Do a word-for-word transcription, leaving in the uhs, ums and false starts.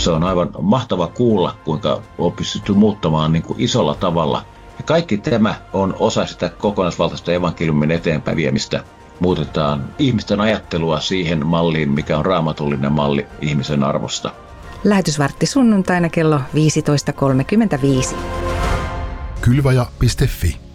se on aivan mahtava kuulla, kuinka on pystytty muuttamaan niin kuin isolla tavalla. Ja kaikki tämä on osa sitä kokonaisvaltaista evankeliumin eteenpäin viemistä. Muutetaan ihmisten ajattelua siihen malliin, mikä on raamatullinen malli ihmisen arvosta. Lähetysvartti sunnuntaina kello viisitoista kolmekymmentäviisi. Kylvaja piste fi